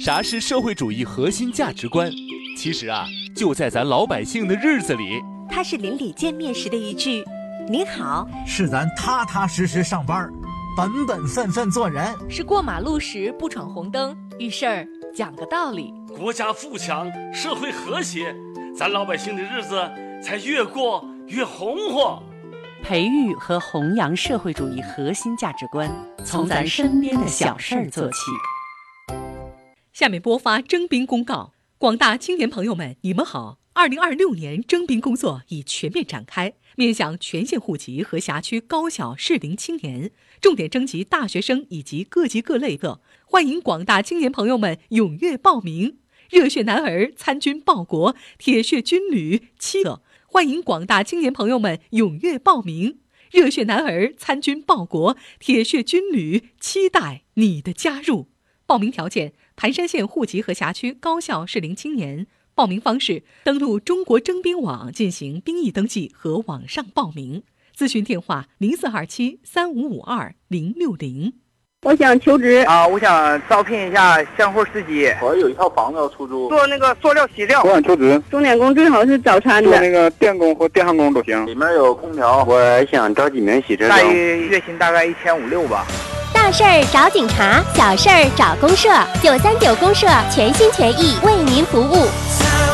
啥是社会主义核心价值观？其实啊，就在咱老百姓的日子里。 它是邻里见面时的一句“您好”， 是咱踏踏实实上班，本本分分做人； 是过马路时不闯红灯，遇事儿讲个道理。 国家富强，社会和谐，咱老百姓的日子才越过越红火。 培育和弘扬社会主义核心价值观，从咱身边的小事儿做起。 下面播发征兵公告，广大青年朋友们，你们好！2026年征兵工作已全面展开，面向全县户籍和辖区高校适龄青年，重点征集大学生以及各级各类的，欢迎广大青年朋友们踊跃报名。热血男儿参军报国，铁血军旅期待，欢迎广大青年朋友们踊跃报名。热血男儿参军报国，铁血军旅期待你的加入。报名条件：盘山县户籍和辖区高校适龄青年。报名方式：登录中国征兵网进行兵役登记和网上报名。咨询电话：04273552-060。 我想求职我想招聘一下箱货司机。 我有一套房子要出租， 做那个塑料洗料。 我想求职， 钟点工最好是早餐的， 做那个电工或电焊工都行。里面有空调。我想招几名洗车大约月薪大概1500-1600吧。 大事儿找警察，小事儿找公社，939公社全心全意为您服务。